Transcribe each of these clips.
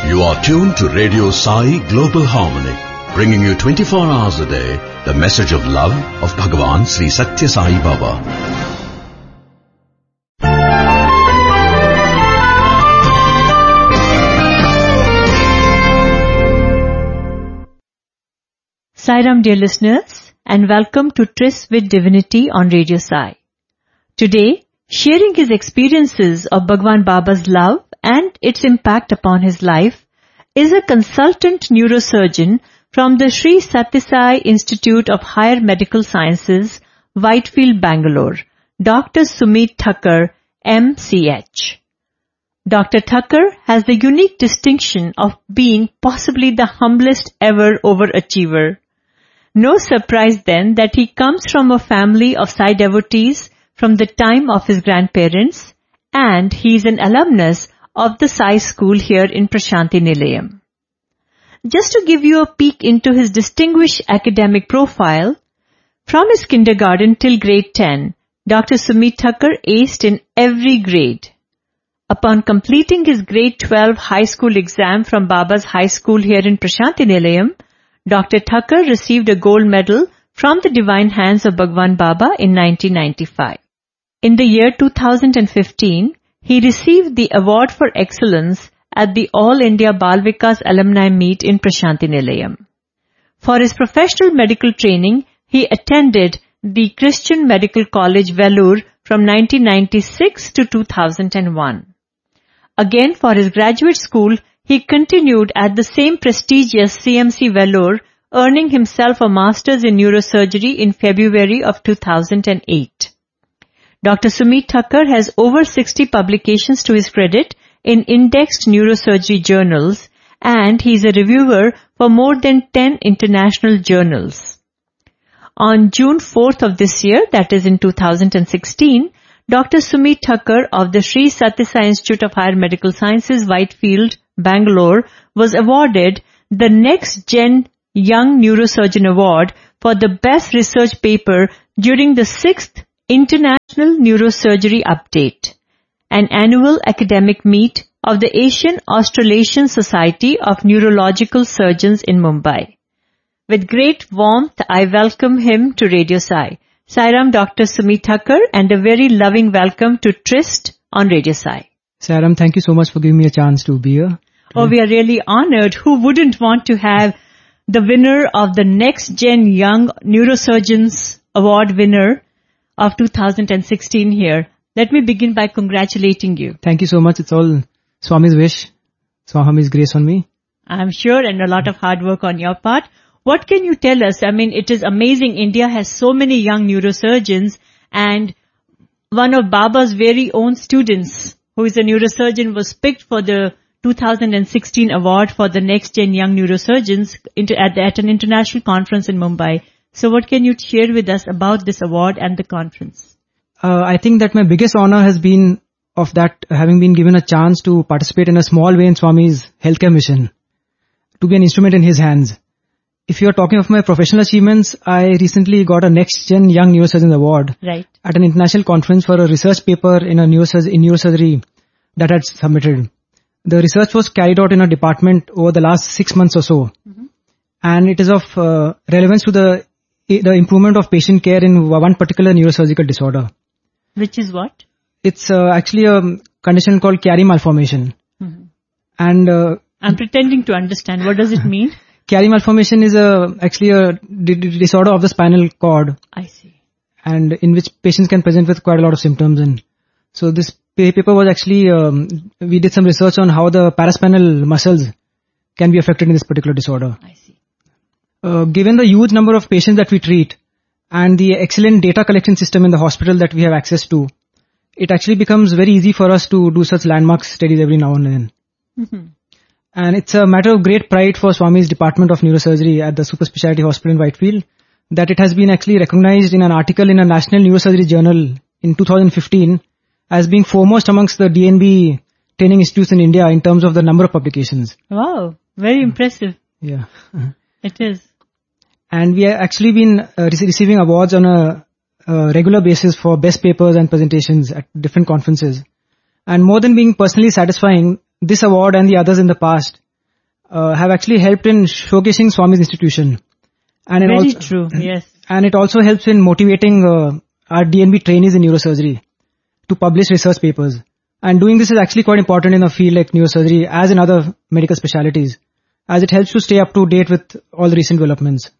You are tuned to Radio Sai Global Harmony, bringing you 24 hours a day the message of love of Bhagavan Sri Satya Sai Baba. Sairam, dear listeners, and welcome to Tryst with Divinity on Radio Sai. Today, sharing his experiences of Bhagwan Baba's love and its impact upon his life is a consultant neurosurgeon from the Sri Satya Sai Institute of Higher Medical Sciences, Whitefield, Bangalore, Dr. Sumit Thakur, MCH. Dr. Thakur has the unique distinction of being possibly the humblest ever overachiever. No surprise then that he comes from a family of Sai devotees from the time of his grandparents, and he is an alumnus of the Sai school here in Prashanti Nilayam. Just to give you a peek into his distinguished academic profile, from his kindergarten till grade 10, Dr. Sumit Thakur aced in every grade. Upon completing his grade 12 high school exam from Baba's high school here in Prashanti Nilayam, Dr. Thakur received a gold medal from the divine hands of Bhagwan Baba in 1995. In the year 2015, he received the Award for Excellence at the All India Bal Vikas Alumni Meet in Prashanti Nilayam. For his professional medical training, he attended the Christian Medical College, Vellore from 1996 to 2001. Again, for his graduate school, he continued at the same prestigious CMC Vellore, earning himself a master's in neurosurgery in February of 2008. Dr. Sumit Thakur has over 60 publications to his credit in indexed neurosurgery journals, and he is a reviewer for more than 10 international journals. On June 4th of this year, that is in 2016, Dr. Sumit Thakur of the Sri Satya Sai Institute of Higher Medical Sciences, Whitefield, Bangalore, was awarded the Next Gen Young Neurosurgeon Award for the best research paper during the 6th International Neurosurgery Update, an annual academic meet of the Asian Australasian Society of Neurological Surgeons in Mumbai. With great warmth, I welcome him to Radio Sai. Sairam, Dr. Sumit Thakur, and a very loving welcome to Tryst on Radio Sai. Sairam, thank you so much for giving me a chance to be here. Oh, we are really honored. Who wouldn't want to have the winner of the Next Gen Young Neurosurgeons Award winner of 2016 here? Let me begin by congratulating you. Thank you so much. It's all Swami's wish, Swami's grace on me. I'm sure, and a lot of hard work on your part. What can you tell us? I mean, it is amazing. India has so many young neurosurgeons, and one of Baba's very own students, who is a neurosurgeon, was picked for the 2016 award for the Next Gen Young Neurosurgeons at an international conference in Mumbai. So what can you share with us about this award and the conference? I think that my biggest honor has been of that having been given a chance to participate in a small way in Swami's healthcare mission, to be an instrument in his hands. If you are talking of my professional achievements, I recently got a Next Gen Young Neurosurgeon Award at an international conference for a research paper in neurosurgery that I had submitted. The research was carried out in a department over the last 6 months or so, and it is of relevance to the improvement of patient care in one particular neurosurgical disorder. Which is what? It's actually a condition called Chiari malformation. And I'm pretending to understand. What does it mean? Chiari malformation is actually a disorder of the spinal cord. I see. And in which patients can present with quite a lot of symptoms. And so this paper was actually, we did some research on how the paraspinal muscles can be affected in this particular disorder. I see. Given the huge number of patients that we treat and the excellent data collection system in the hospital that we have access to, it actually becomes very easy for us to do such landmark studies every now and then. And it's a matter of great pride for Swami's Department of Neurosurgery at the Super Speciality Hospital in Whitefield that it has been actually recognized in an article in a National Neurosurgery Journal in 2015 as being foremost amongst the DNB training institutes in India in terms of the number of publications. Wow, very impressive. Yeah. It is. And we have actually been receiving awards on a regular basis for best papers and presentations at different conferences. And more than being personally satisfying, this award and the others in the past have actually helped in showcasing Swami's institution. And Very true, yes. And it also helps in motivating our DNB trainees in neurosurgery to publish research papers. And doing this is actually quite important in a field like neurosurgery, as in other medical specialities, as it helps to stay up to date with all the recent developments.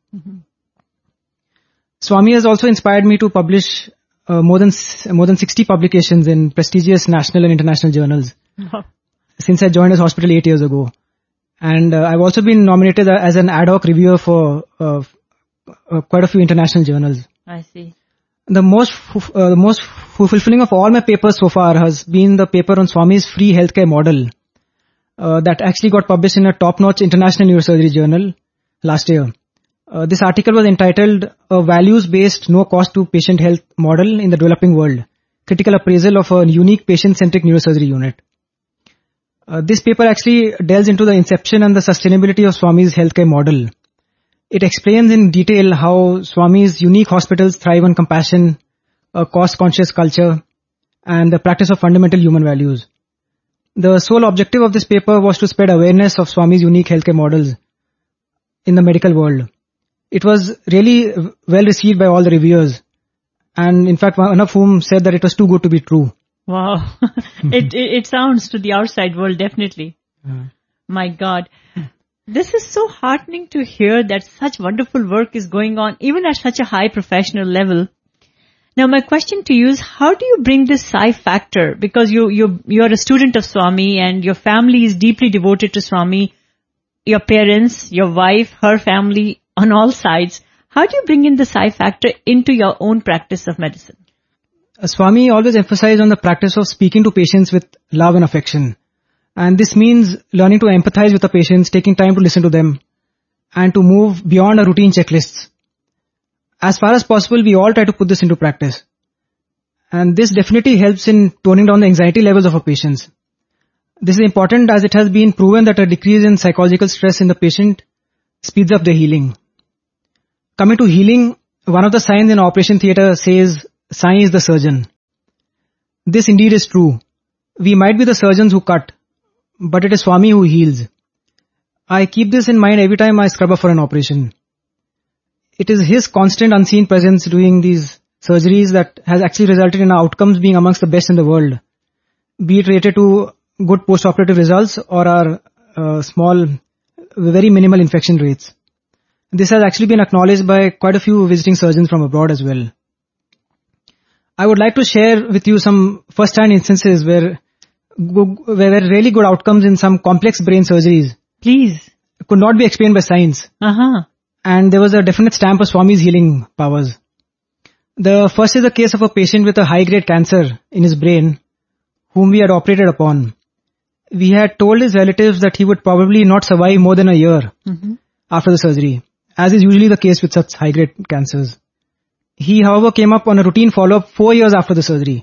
Swami has also inspired me to publish more than 60 publications in prestigious national and international journals since I joined his hospital 8 years ago. And I've also been nominated as an ad hoc reviewer for quite a few international journals. I see. The most fulfilling of all my papers so far has been the paper on Swami's free healthcare model that actually got published in a top-notch international neurosurgery journal last year. This article was entitled "A Values-Based No-Cost-to-Patient Health Model in the Developing World, Critical Appraisal of a Unique Patient-Centric Neurosurgery Unit." This paper actually delves into the inception and the sustainability of Swami's healthcare model. It explains in detail how Swami's unique hospitals thrive on compassion, a cost-conscious culture, and the practice of fundamental human values. The sole objective of this paper was to spread awareness of Swami's unique healthcare models in the medical world. It was really well received by all the reviewers, and in fact one of whom said that it was too good to be true. Wow. It sounds to the outside world, definitely. My God. This is so heartening to hear that such wonderful work is going on, even at such a high professional level. Now, my question to you is, how do you bring this Sai factor? Because you're a student of Swami and your family is deeply devoted to Swami. Your parents, your wife, her family, on all sides. How do you bring in the Sai factor into your own practice of medicine? Swami always emphasized on the practice of speaking to patients with love and affection. And this means learning to empathize with the patients, taking time to listen to them, and to move beyond our routine checklists. As far as possible, we all try to put this into practice. And this definitely helps in toning down the anxiety levels of our patients. This is important as it has been proven that a decrease in psychological stress in the patient speeds up their healing. Coming to healing, one of the signs in operation theatre says, "Sai is the surgeon." This indeed is true. We might be the surgeons who cut, but it is Swami who heals. I keep this in mind every time I scrub up for an operation. It is his constant unseen presence doing these surgeries that has actually resulted in our outcomes being amongst the best in the world, be it related to good post-operative results or our small, very minimal infection rates. This has actually been acknowledged by quite a few visiting surgeons from abroad as well. I would like to share with you some first-hand instances where really good outcomes in some complex brain surgeries. Please. Could not be explained by science. And there was a definite stamp of Swami's healing powers. The first is a case of a patient with a high-grade cancer in his brain, whom we had operated upon. We had told his relatives that he would probably not survive more than a year after the surgery, as is usually the case with such high-grade cancers. He, however, came up on a routine follow-up 4 years after the surgery.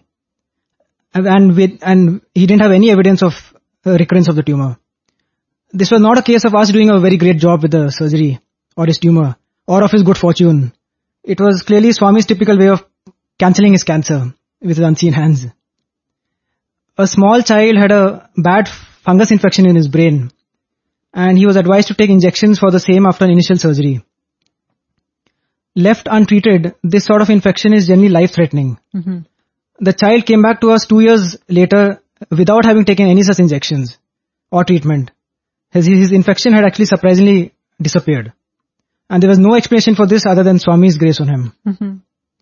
And he didn't have any evidence of recurrence of the tumor. This was not a case of us doing a very great job with the surgery or his tumor or of his good fortune. It was clearly Swami's typical way of cancelling his cancer with his unseen hands. A small child had a bad fungus infection in his brain, and he was advised to take injections for the same after an initial surgery. Left untreated, this sort of infection is generally life-threatening. The child came back to us 2 years later without having taken any such injections or treatment. His infection had actually surprisingly disappeared. And there was no explanation for this other than Swami's grace on him.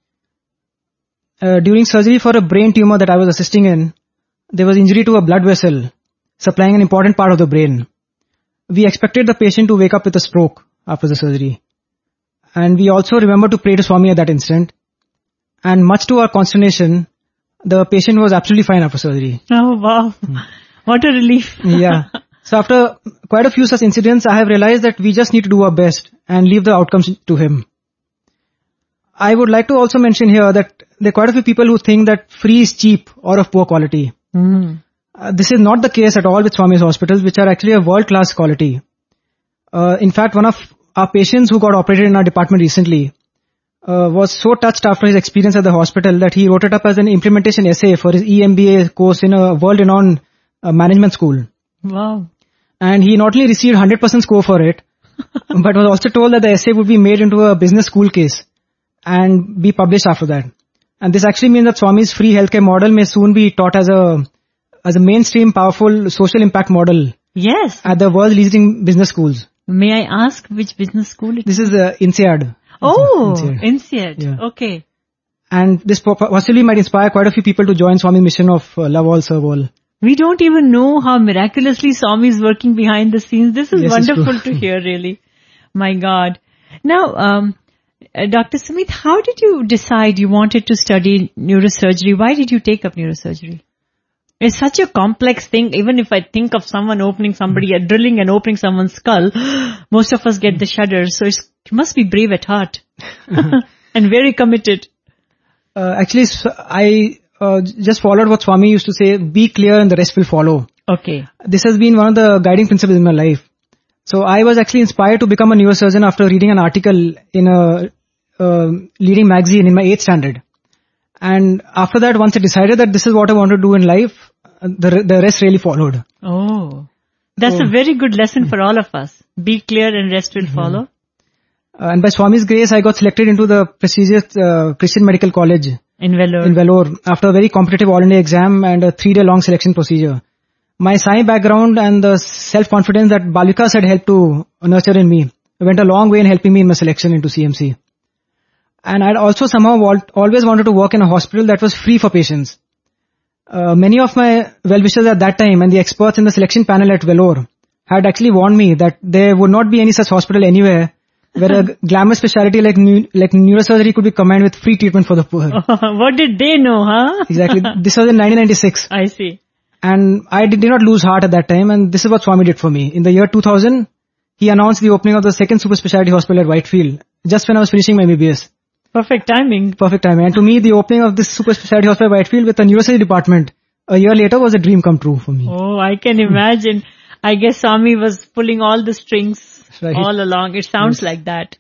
During surgery for a brain tumor that I was assisting in, there was injury to a blood vessel supplying an important part of the brain. We expected the patient to wake up with a stroke after the surgery. And we also remembered to pray to Swami at that instant. And much to our consternation, the patient was absolutely fine after surgery. Oh, wow. What a relief. Yeah. So after quite a few such incidents, I have realized that we just need to do our best and leave the outcomes to him. I would like to also mention here that there are quite a few people who think that free is cheap or of poor quality. This is not the case at all with Swami's hospitals, which are actually a world-class quality. In fact, one of our patients who got operated in our department recently was so touched after his experience at the hospital that he wrote it up as an implementation essay for his EMBA course in a world-renowned management school. Wow. And he not only received 100% score for it, but was also told that the essay would be made into a business school case and be published after that. And this actually means that Swami's free healthcare model may soon be taught as a mainstream, powerful social impact model. Yes. At the world's leading business schools. May I ask which business school it is? This is INSEAD. Oh, INSEAD. Yeah. Okay. And this possibly might inspire quite a few people to join Swami's mission of love all, serve all. We don't even know how miraculously Swami is working behind the scenes. This is wonderful to hear, really. My God. Now, Dr. Sumit, how did you decide you wanted to study neurosurgery? Why did you take up neurosurgery? It's such a complex thing. Even if I think of someone drilling and opening someone's skull, most of us get the shudders. So you must be brave at heart and very committed. Actually, I just followed what Swami used to say, be clear and the rest will follow. Okay. This has been one of the guiding principles in my life. So I was actually inspired to become a neurosurgeon after reading an article in a leading magazine in my 8th standard. And after that, once I decided that this is what I want to do in life, the rest really followed. Oh, that's a very good lesson for all of us. Be clear and rest will follow. And by Swami's grace, I got selected into the prestigious Christian Medical College in Vellore after a very competitive all-India exam and a 3-day long selection procedure. My Sai background and the self-confidence that Bal Vikas had helped to nurture in me went a long way in helping me in my selection into CMC. And I'd also somehow always wanted to work in a hospital that was free for patients. Many of my well-wishers at that time and the experts in the selection panel at Vellore had actually warned me that there would not be any such hospital anywhere where a glamour specialty like neurosurgery could be combined with free treatment for the poor. What did they know, huh? Exactly. This was in 1996. I see. And I did not lose heart at that time, and this is what Swami did for me. In the year 2000, he announced the opening of the second super specialty hospital at Whitefield, just when I was finishing my MBBS. Perfect timing. And to me, the opening of this super specialty hospital at Whitefield with a neurosurgery department a year later was a dream come true for me. Oh, I can imagine. I guess Swami was pulling all the strings all along. It sounds like that.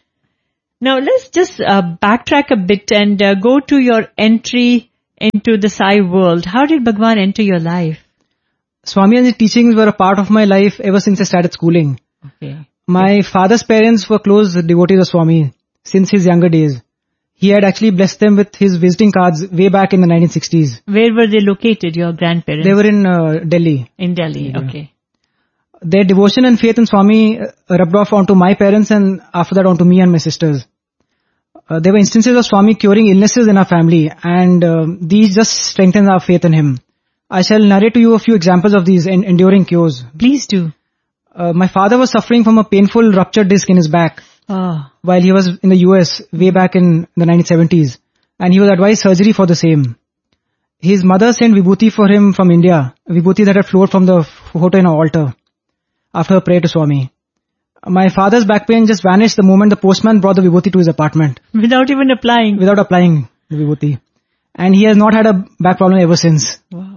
Now, let's just backtrack a bit and go to your entry into the Sai world. How did Bhagwan enter your life? Swami and his teachings were a part of my life ever since I started schooling. Okay. My father's parents were close devotees of Swami since his younger days. He had actually blessed them with his visiting cards way back in the 1960s. Where were they located, your grandparents? They were in Delhi. In Delhi, okay. Their devotion and faith in Swami rubbed off onto my parents and after that onto me and my sisters. There were instances of Swami curing illnesses in our family and these just strengthened our faith in him. I shall narrate to you a few examples of these enduring cures. Please do. My father was suffering from a painful ruptured disc in his back while he was in the US way back in the 1970s, and he was advised surgery for the same. His mother sent Vibhuti for him from India, Vibhuti that had flowed from the photo in an altar after a prayer to Swami. My father's back pain just vanished the moment the postman brought the Vibhuti to his apartment. Without even applying? Without applying the Vibhuti. And he has not had a back problem ever since. Wow.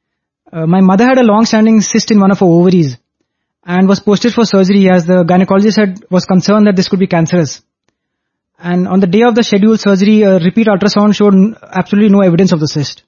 My mother had a long-standing cyst in one of her ovaries and was posted for surgery as the gynecologist was concerned that this could be cancerous. And on the day of the scheduled surgery, a repeat ultrasound showed absolutely no evidence of the cyst.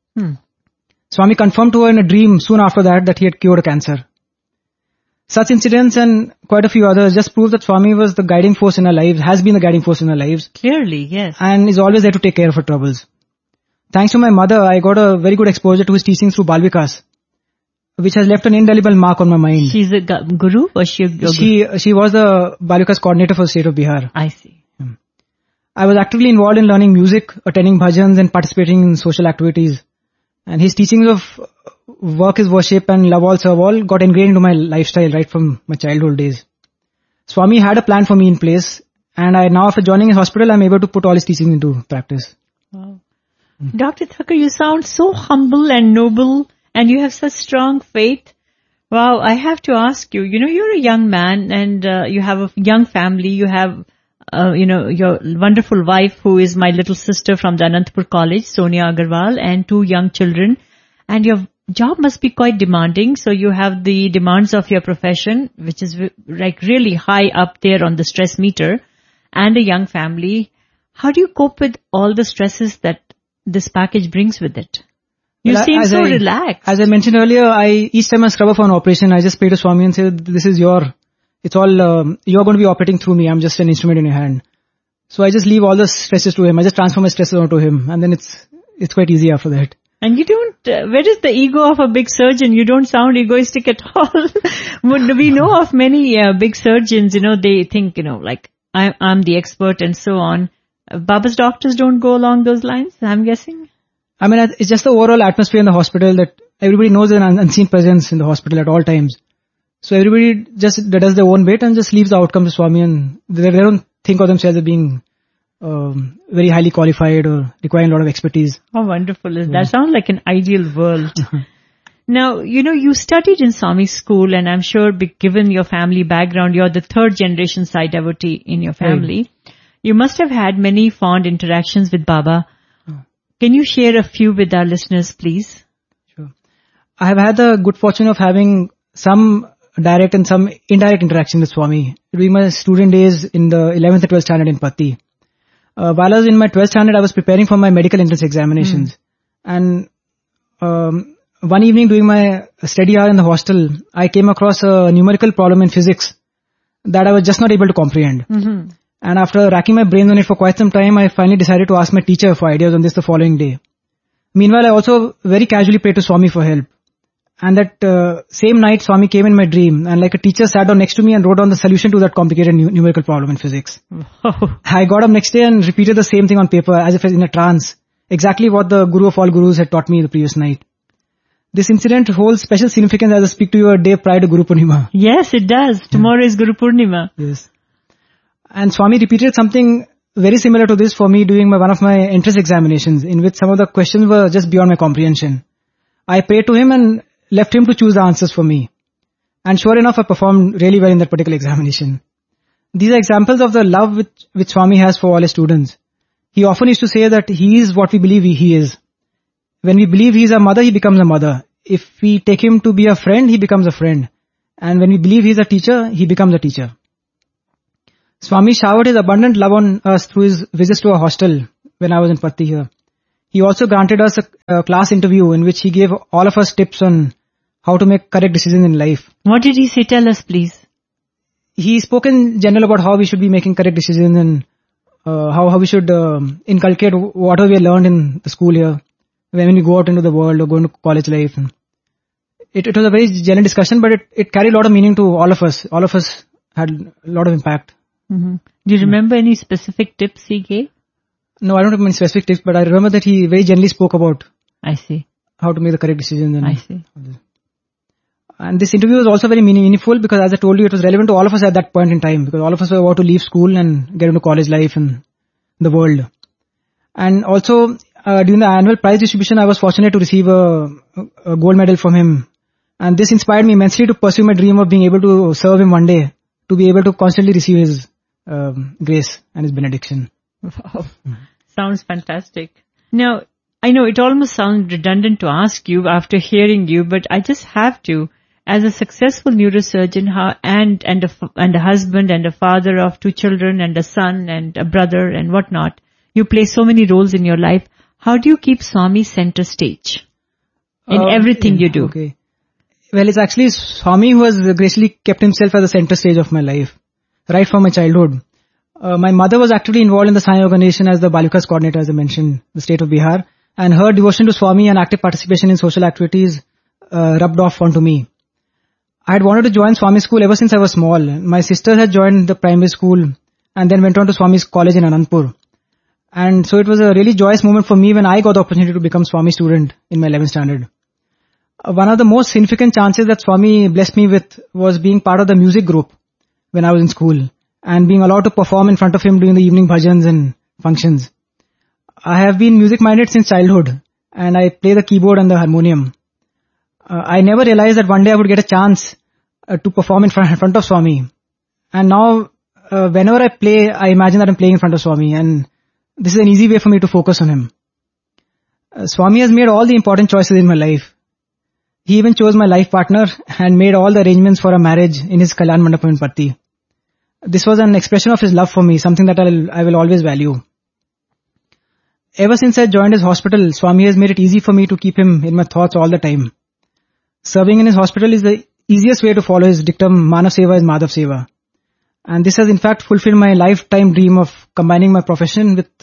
Swami confirmed to her in a dream soon after that he had cured a cancer. Such incidents and quite a few others just prove that Swami was the guiding force in our lives, has been the guiding force in our lives. Clearly, yes. And is always there to take care of our troubles. Thanks to my mother, I got a very good exposure to his teachings through Bal Vikas, which has left an indelible mark on my mind. She's a guru or she was the Bal Vikas coordinator for the state of Bihar. I see. I was actively involved in learning music, attending bhajans and participating in social activities. And his teachings of work is worship and love all, serve all got ingrained into my lifestyle right from my childhood days. Swami had a plan for me in place, and now after joining his hospital, I'm able to put all his teachings into practice. Wow. Dr. Thakur, you sound so humble and noble, and you have such strong faith. Wow, I have to ask you, you're a young man and you have a young family, you have, your wonderful wife who is my little sister from the Anantapur College, Sonia Agarwal, and 2 young children, and your job must be quite demanding, so you have the demands of your profession, which is like really high up there on the stress meter, and a young family. How do you cope with all the stresses that this package brings with it? You seem so relaxed. As I mentioned earlier, each time I scrub up for an operation, I just pray to Swami and say, this is it's all, you're going to be operating through me. I'm just an instrument in your hand. So I just leave all the stresses to him. I just transfer my stresses onto him. And then it's quite easy after that. And you don't, where is the ego of a big surgeon? You don't sound egoistic at all. We know of many big surgeons, they think, like, I'm the expert and so on. Baba's doctors don't go along those lines, I'm guessing? I mean, it's just the overall atmosphere in the hospital that everybody knows an unseen presence in the hospital at all times. So everybody just does their own bit and just leaves the outcome to Swami, and they don't think of themselves as being very highly qualified or requiring a lot of expertise. How wonderful is that? That sounds like an ideal world. Now, you studied in Swami school, and I'm sure given your family background, you're the third generation Sai devotee in your family. Right. You must have had many fond interactions with Baba. Can you share a few with our listeners, please? Sure. I have had the good fortune of having some direct and some indirect interaction with Swami during my student days in the 11th and 12th standard in Patti. While I was in my 12th standard, I was preparing for my medical entrance examinations. And one evening during my study hour in the hostel, I came across a numerical problem in physics that I was just not able to comprehend. Mm-hmm. And after racking my brains on it for quite some time, I finally decided to ask my teacher for ideas on this the following day. Meanwhile, I also very casually prayed to Swami for help. And that same night, Swami came in my dream, and like a teacher sat down next to me and wrote down the solution to that complicated numerical problem in physics. Wow. I got up next day and repeated the same thing on paper as if in a trance, exactly what the Guru of all Gurus had taught me the previous night. This incident holds special significance as I speak to you a day prior to Guru Purnima. Yes, it does. Tomorrow is Guru Purnima. Yes. And Swami repeated something very similar to this for me during one of my entrance examinations, in which some of the questions were just beyond my comprehension. I prayed to him and left him to choose the answers for me. And sure enough, I performed really well in that particular examination. These are examples of the love which Swami has for all his students. He often used to say that he is what we believe he is. When we believe he is a mother, he becomes a mother. If we take him to be a friend, he becomes a friend. And when we believe he is a teacher, he becomes a teacher. Swami showered his abundant love on us through his visits to a hostel when I was in Patti here. He also granted us a class interview in which he gave all of us tips on how to make correct decisions in life. What did he say? Tell us, please. He spoke in general about how we should be making correct decisions and how we should inculcate whatever we learned in the school here when we go out into the world or go into college life. And it was a very general discussion, but it carried a lot of meaning to all of us. All of us had a lot of impact. Mm-hmm. Do you remember any specific tips he gave? No, I don't have any specific tips, but I remember that he very generally spoke about how to make the correct decisions. And this interview was also very meaningful because, as I told you, it was relevant to all of us at that point in time, because all of us were about to leave school and get into college life and the world. And also, during the annual prize distribution, I was fortunate to receive a gold medal from him. And this inspired me immensely to pursue my dream of being able to serve him one day, to be able to constantly receive his grace and his benediction. Wow. Sounds fantastic. Now, I know it almost sounds redundant to ask you after hearing you, but I just have to. As a successful neurosurgeon and a husband and a father of 2 children and a son and a brother and whatnot, you play so many roles in your life. How do you keep Swami center stage in everything you do? Okay. Well, it's actually Swami who has gracefully kept himself at the center stage of my life, right from my childhood. My mother was actively involved in the Sai organization as the Balikas coordinator, as I mentioned, the state of Bihar, and her devotion to Swami and active participation in social activities rubbed off onto me. I had wanted to join Swami school ever since I was small. My sister had joined the primary school and then went on to Swami's college in Anandpur. And so it was a really joyous moment for me when I got the opportunity to become Swami student in my 11th standard. One of the most significant chances that Swami blessed me with was being part of the music group when I was in school and being allowed to perform in front of him during the evening bhajans and functions. I have been music minded since childhood and I play the keyboard and the harmonium. I never realized that one day I would get a chance to perform in front of Swami. And now, whenever I play, I imagine that I'm playing in front of Swami, and this is an easy way for me to focus on him. Swami has made all the important choices in my life. He even chose my life partner and made all the arrangements for a marriage in his Kalyan Mandapam in Patti. This was an expression of his love for me, something that I will always value. ever since I joined his hospital, Swami has made it easy for me to keep him in my thoughts all the time. Serving in his hospital is the easiest way to follow his dictum, Manav Seva is Madhav Seva. And this has in fact fulfilled my lifetime dream of combining my profession with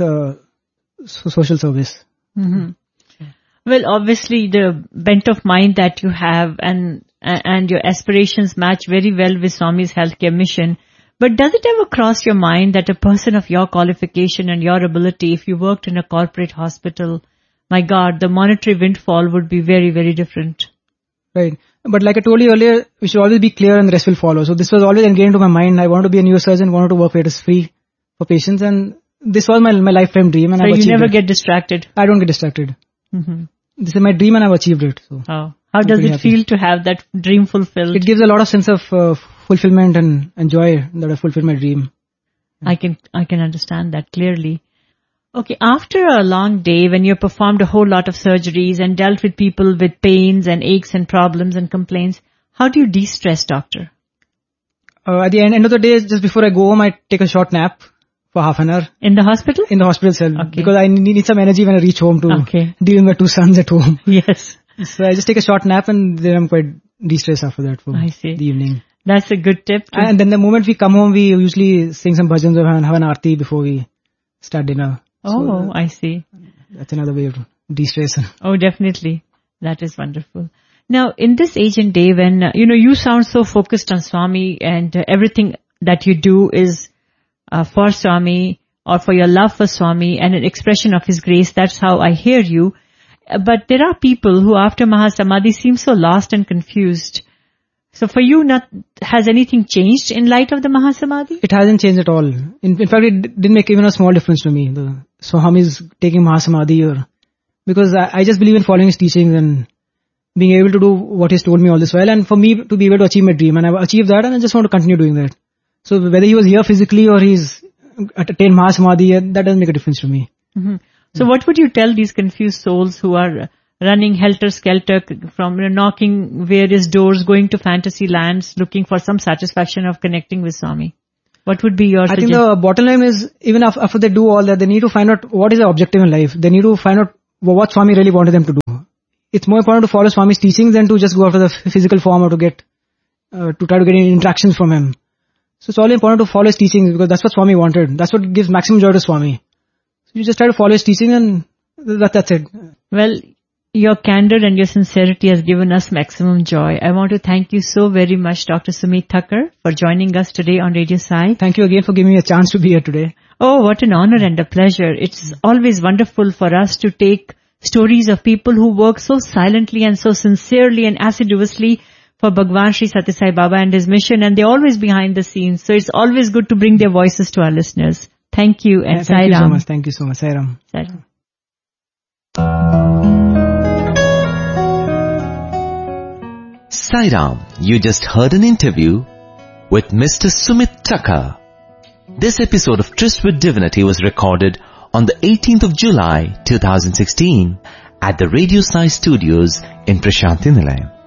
social service. Mm-hmm. Well, obviously the bent of mind that you have and your aspirations match very well with Swami's healthcare mission. But does it ever cross your mind that a person of your qualification and your ability, if you worked in a corporate hospital, my God, the monetary windfall would be very, very different? Right. But like I told you earlier, we should always be clear and the rest will follow. So this was always ingrained into my mind. I wanted to be a neurosurgeon, wanted to work where it is free for patients, and this was my lifetime dream. And so I've achieved you never it. Get distracted? I don't get distracted. Mm-hmm. This is my dream and I've achieved it. So how does it feel to have that dream fulfilled? It gives a lot of sense of fulfillment and joy that I fulfilled my dream. I can understand that clearly. Okay, after a long day when you performed a whole lot of surgeries and dealt with people with pains and aches and problems and complaints, how do you de-stress, doctor? At the end of the day, just before I go home, I take a short nap for half an hour. In the hospital? In the hospital itself. Okay. Because I need some energy when I reach home to deal with my two sons at home. Yes. So I just take a short nap and then I'm quite de-stressed after that for the evening. That's a good tip. And then the moment we come home, we usually sing some bhajans or have an aarti before we start dinner. Oh, I see. That's another way of de-stress. Oh, definitely. That is wonderful. Now, in this age and day when, you sound so focused on Swami and everything that you do is for Swami or for your love for Swami and an expression of His grace, that's how I hear you. But there are people who after Mahasamadhi seem so lost and confused. So for you, has anything changed in light of the Mahasamadhi? It hasn't changed at all. In fact, it didn't make even a small difference to me. The Swami's taking Mahasamadhi because I just believe in following his teachings and being able to do what he's told me all this while, and for me to be able to achieve my dream. And I've achieved that and I just want to continue doing that. So whether he was here physically or he's attained Mahasamadhi, that doesn't make a difference to me. Mm-hmm. So what would you tell these confused souls who are running helter-skelter from knocking various doors, going to fantasy lands, looking for some satisfaction of connecting with Swami? What would be your suggestion? I think the bottom line is, even after they do all that, they need to find out what is their objective in life. They need to find out what Swami really wanted them to do. It's more important to follow Swami's teachings than to just go after the physical form or to try to get any interactions from him. So it's all important to follow his teachings because that's what Swami wanted. That's what gives maximum joy to Swami. So you just try to follow his teaching and that's it. Well, your candor and your sincerity has given us maximum joy. I want to thank you so very much, Dr. Sumit Thakur, for joining us today on Radio Sai. Thank you again for giving me a chance to be here today. Oh, what an honor and a pleasure. It's always wonderful for us to take stories of people who work so silently and so sincerely and assiduously for Bhagwan Sri Sathya Sai Baba and his mission, and they're always behind the scenes. So it's always good to bring their voices to our listeners. Thank you and Sai Ram. Thank you so much. Thank you so much. Sai Ram. Sai Ram. Sai Ram, you just heard an interview with Mr. Sumit Thakur. This episode of Tryst with Divinity was recorded on the 18th of July 2016 at the Radio Sai Studios in Prashanthi Nilayam.